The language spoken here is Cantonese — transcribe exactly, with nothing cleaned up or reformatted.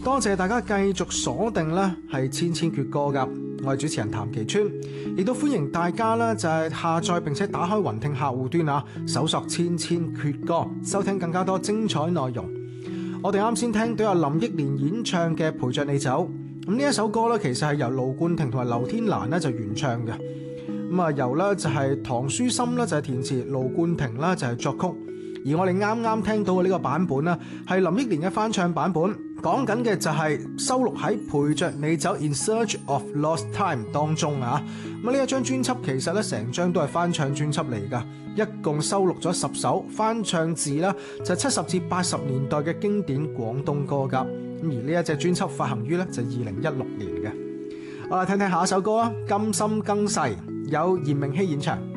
多謝大家繼續鎖定咧係千千闕歌噶，我係主持人譚其川，亦都歡迎大家咧就係下載並且打開雲聽客戶端啊，搜索千千闕歌，收聽更加多精彩內容。我哋啱先聽到有林憶蓮演唱嘅《陪着你走》，咁呢一首歌咧其實係由盧冠廷同埋劉天蘭咧就原唱嘅，咁啊由咧就係唐書琛咧就係填詞，盧冠廷咧就係作曲。而我哋啱啱聽到嘅呢個版本呢，係林憶蓮嘅翻唱版本，講緊嘅就係收錄喺《陪着你走 In Search of Lost Time》當中啊。咁呢一張專輯其實咧成張都係翻唱專輯嚟㗎，一共收錄咗十首翻唱自啦就七十至八十年代嘅經典廣東歌㗎。咁而呢一隻專輯發行於咧就二零一六年嘅。我哋聽聽下一首歌啊，《甘心更逝》，有嚴明熙演唱。